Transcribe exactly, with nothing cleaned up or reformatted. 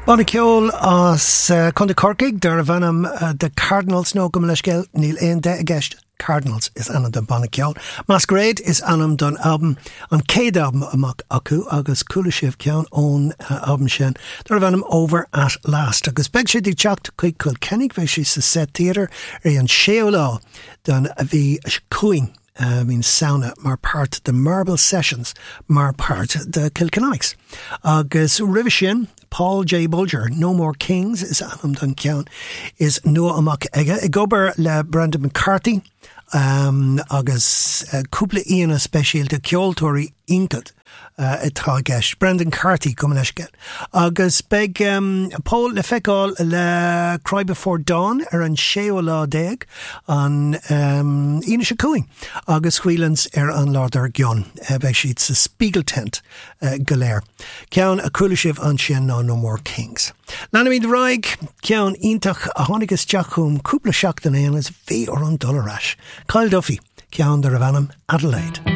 Bonna ceol as uh, Conda Corkig dar bhanam uh, the Cardinals no gum leisgel níl ein de a gceist. Cardinals is anam don Bonna ceol. Masquerade is anam don album an céad album amach acu agus coolisibh ceann ón uh, album sin dar bhanam Over at Last agus beg sé dí teacht chuig Kilkennig bheith sé sa set theatre ar an séo lá don a bhí cuain I mean sauna mar part the Marble Sessions mar part the Kilkennics agus rih sin Paul J. Bulger, No More Kings is anam don ceann is nua amach aige I gobar le Brendan McCarthy um, agus uh, cúpla íana speisial de ceoltóirí inkad uh, atá gceist Brendan Carty cum leis get agus beg um, Paul le feicáil le Cry Before Dawn ar an séo lá déag an um, íana se cuain agus chuilans ar an ládar gion uh, bheith siad sa Spiegel tent uh, galéir ceann a coolisibh an sin ná No More Kings. Lana míad raig ceann ítach a tháinig isteachúm cúpla seachtain éan is bhí ar an dul arás. Kyle Duffy ceann dar a bhanam Adelaide.